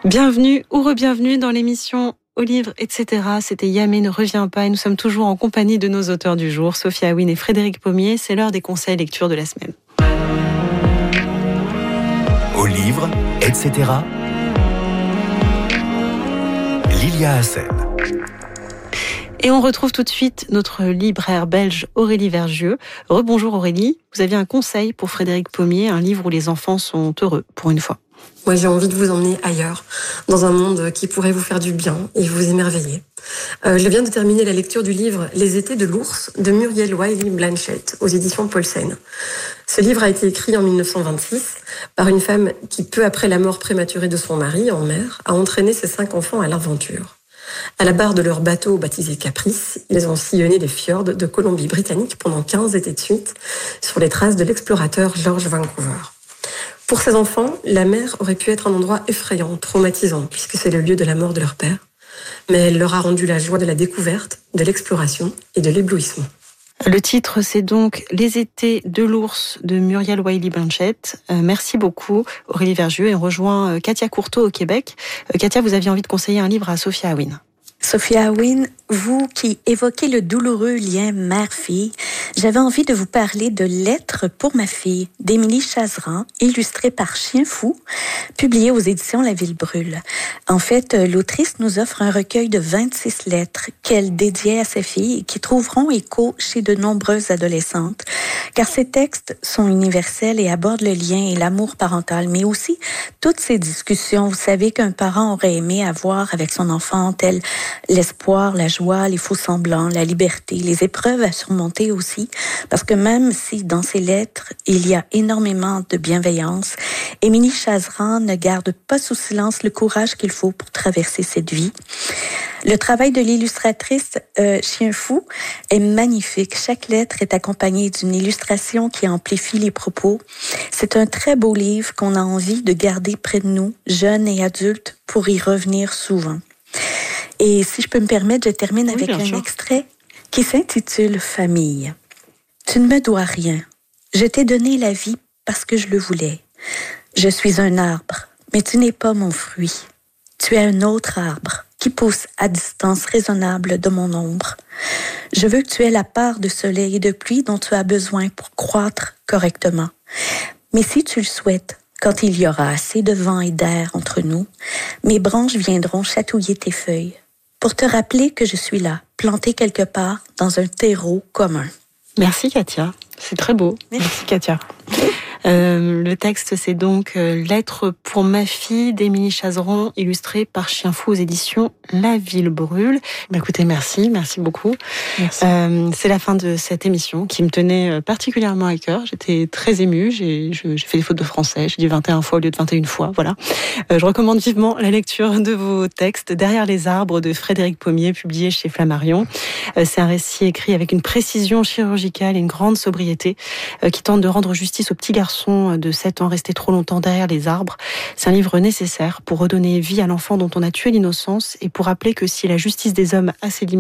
Bienvenue ou re-bienvenue dans l'émission Au livre, etc. C'était Yamé ne revient pas et nous sommes toujours en compagnie de nos auteurs du jour, Sophia Aouine et Frédéric Pommier. C'est l'heure des conseils lecture de la semaine. Au livre, etc. Lilia Hassen. Et on retrouve tout de suite notre libraire belge Aurélie Vergieux. Rebonjour Aurélie, vous aviez un conseil pour Frédéric Pommier, un livre où les enfants sont heureux pour une fois. Moi, j'ai envie de vous emmener ailleurs, dans un monde qui pourrait vous faire du bien et vous émerveiller. Je viens de terminer la lecture du livre « Les étés de l'ours » de Muriel Wiley Blanchett, aux éditions Paulsen. Ce livre a été écrit en 1926 par une femme qui, peu après la mort prématurée de son mari, en mer, a entraîné ses 5 enfants à l'aventure. À la barre de leur bateau baptisé Caprice, ils ont sillonné les fjords de Colombie-Britannique pendant 15 étés de suite, sur les traces de l'explorateur George Vancouver. Pour ces enfants, la mer aurait pu être un endroit effrayant, traumatisant, puisque c'est le lieu de la mort de leur père. Mais elle leur a rendu la joie de la découverte, de l'exploration et de l'éblouissement. Le titre, c'est donc « Les étés de l'ours » de Muriel Wiley Blanchett. Merci beaucoup Aurélie Vergieux et on rejoint Katia Courteau au Québec. Katia, vous aviez envie de conseiller un livre à Sophia Aouine. Sophia Aouine, vous qui évoquez le douloureux lien mère-fille, j'avais envie de vous parler de Lettres pour ma fille d'Émilie Chazeran, illustrée par Chien Fou, publiée aux éditions La Ville Brûle. En fait, l'autrice nous offre un recueil de 26 lettres qu'elle dédiait à sa fille et qui trouveront écho chez de nombreuses adolescentes, car ces textes sont universels et abordent le lien et l'amour parental, mais aussi toutes ces discussions, vous savez, qu'un parent aurait aimé avoir avec son enfant, telles l'espoir, la joie, les faux-semblants, la liberté, les épreuves à surmonter aussi, parce que même si dans ces lettres, il y a énormément de bienveillance, Émilie Chazeran ne garde pas sous silence le courage qu'il faut pour traverser cette vie. Le travail de l'illustratrice Chien Fou est magnifique. Chaque lettre est accompagnée d'une illustration qui amplifie les propos. C'est un très beau livre qu'on a envie de garder près de nous, jeunes et adultes, pour y revenir souvent. Et si je peux me permettre, je termine avec un extrait qui s'intitule « Famille ». Tu ne me dois rien. Je t'ai donné la vie parce que je le voulais. Je suis un arbre, mais tu n'es pas mon fruit. Tu es un autre arbre qui pousse à distance raisonnable de mon ombre. Je veux que tu aies la part de soleil et de pluie dont tu as besoin pour croître correctement. Mais si tu le souhaites, quand il y aura assez de vent et d'air entre nous, mes branches viendront chatouiller tes feuilles pour te rappeler que je suis là, plantée quelque part dans un terreau commun. Merci Katia, c'est très beau. Merci Katia. Le texte, c'est donc Lettres pour ma fille d'Émilie Chazeran, illustrée par Chien Fou aux éditions La Ville Brûle. Écoutez, merci beaucoup. Merci. C'est la fin de cette émission qui me tenait particulièrement à cœur. J'étais très émue. J'ai fait des fautes de français. J'ai dit 21 fois au lieu de 21 fois. Voilà. Je recommande vivement la lecture de vos textes. Derrière les arbres de Frédéric Pommier, publié chez Flammarion. C'est un récit écrit avec une précision chirurgicale et une grande sobriété qui tente de rendre justice aux petits garçons de 7 ans restés trop longtemps derrière les arbres. C'est un livre nécessaire pour redonner vie à l'enfant dont on a tué l'innocence et pour rappeler que si la justice des hommes a ses limites,